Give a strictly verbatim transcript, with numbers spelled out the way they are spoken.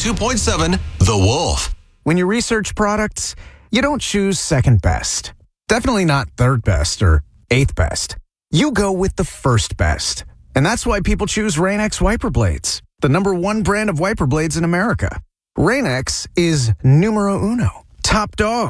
two point seven The Wolf. When you research products, you don't choose second best. Definitely not third best or eighth best. You go with the first best. And that's why people choose Rain-X wiper blades, the number one brand of wiper blades in America. Rain-X is numero uno, top dog.